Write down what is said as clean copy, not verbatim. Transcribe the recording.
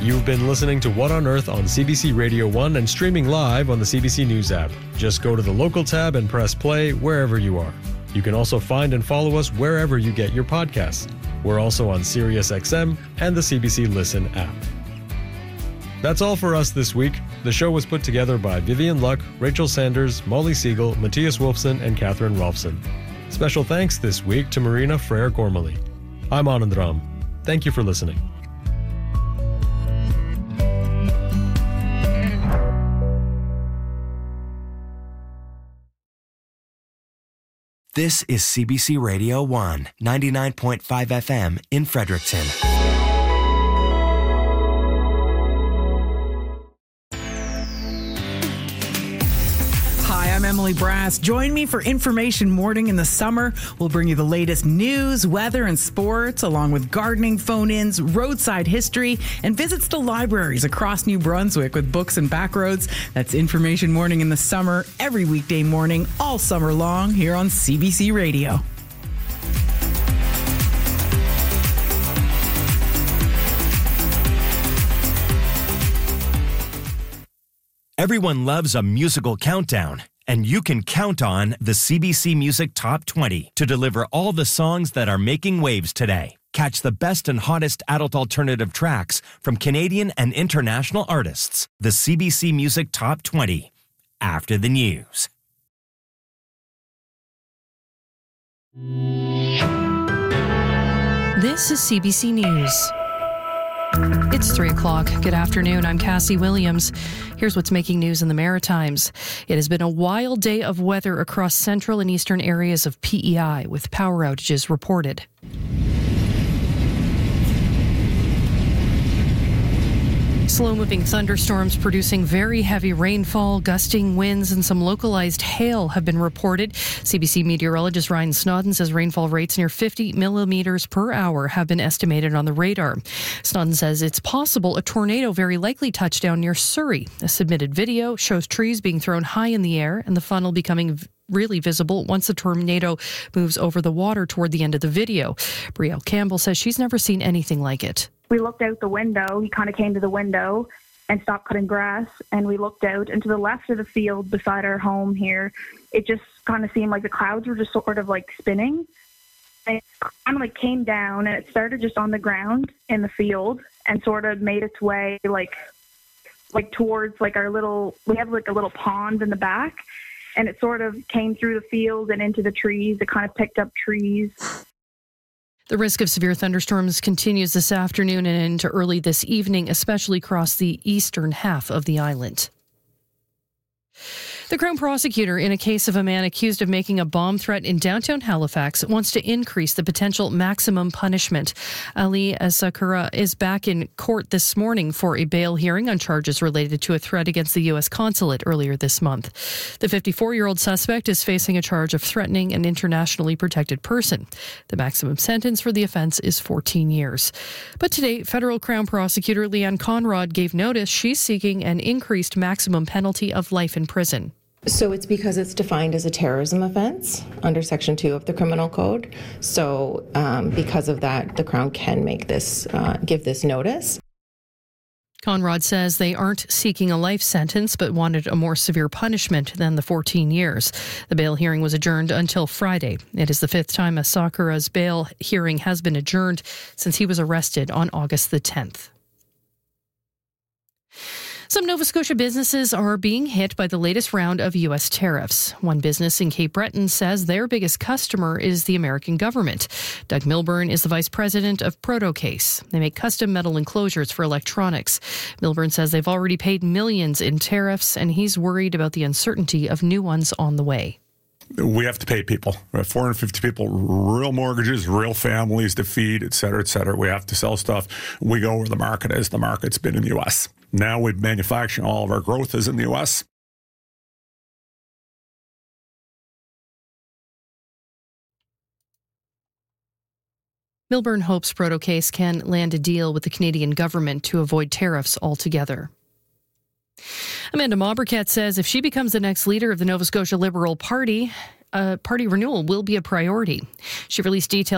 You've been listening to What on Earth on CBC Radio 1 and streaming live on the CBC News app. Just go to the local tab and press play wherever you are. You can also find and follow us wherever you get your podcasts. We're also on SiriusXM and the CBC Listen app. That's all for us this week. The show was put together by Vivian Luck, Rachel Sanders, Molly Siegel, Matthias Wolfson, and Catherine Rolfson. Special thanks this week to Marina Frere-Gormley. I'm Anand Ram. Thank you for listening. This is CBC Radio 1, 99.5 FM in Fredericton. I'm Emily Brass. Join me for Information Morning in the summer. We'll bring you the latest news, weather, and sports, along with gardening phone-ins, roadside history, and visits to libraries across New Brunswick with books and backroads. That's Information Morning in the summer, every weekday morning, all summer long, here on CBC Radio. Everyone loves a musical countdown, and you can count on the CBC Music Top 20 to deliver all the songs that are making waves today. Catch the best and hottest adult alternative tracks from Canadian and international artists. The CBC Music Top 20, after the news. This is CBC News. It's 3 o'clock. Good afternoon. I'm Cassie Williams. Here's what's making news in the Maritimes. It has been a wild day of weather across central and eastern areas of PEI, with power outages reported. Slow-moving thunderstorms producing very heavy rainfall, gusting winds, and some localized hail have been reported. CBC meteorologist Ryan Snodden says rainfall rates near 50 millimeters per hour have been estimated on the radar. Snodden says it's possible a tornado very likely touched down near Surrey. A submitted video shows trees being thrown high in the air and the funnel becoming really visible once the tornado moves over the water toward the end of the video. Brielle Campbell says she's never seen anything like it. We looked out the window. He kind of came to the window and stopped cutting grass, and we looked out, and to the left of the field beside our home here, it just kind of seemed like the clouds were just sort of like spinning. And it kind of like came down, and it started just on the ground in the field and sort of made its way like towards like our little, we have like a little pond in the back, and it sort of came through the field and into the trees. It kind of picked up trees. The risk of severe thunderstorms continues this afternoon and into early this evening, especially across the eastern half of the island. The Crown Prosecutor, in a case of a man accused of making a bomb threat in downtown Halifax, wants to increase the potential maximum punishment. Ali Sakura is back in court this morning for a bail hearing on charges related to a threat against the U.S. consulate earlier this month. The 54-year-old suspect is facing a charge of threatening an internationally protected person. The maximum sentence for the offence is 14 years. But today, Federal Crown Prosecutor Leanne Conrad gave notice she's seeking an increased maximum penalty of life in prison. So it's because it's defined as a terrorism offence under Section 2 of the Criminal Code. So because of that, the Crown can make this, give this notice. Conrad says they aren't seeking a life sentence, but wanted a more severe punishment than the 14 years. The bail hearing was adjourned until Friday. It is the fifth time a Sakura's bail hearing has been adjourned since he was arrested on August the 10th. Some Nova Scotia businesses are being hit by the latest round of U.S. tariffs. One business in Cape Breton says their biggest customer is the American government. Doug Milburn is the vice president of Protocase. They make custom metal enclosures for electronics. Milburn says they've already paid millions in tariffs, and he's worried about the uncertainty of new ones on the way. We have to pay people. We have 450 people, real mortgages, real families to feed, et cetera, et cetera. We have to sell stuff. We go where the market is. The market's been in the U.S. Now we manufacture. All of our growth is in the U.S. Milburn hopes Protocase can land a deal with the Canadian government to avoid tariffs altogether. Amanda Maubriquet says if she becomes the next leader of the Nova Scotia Liberal Party, party renewal will be a priority. She released details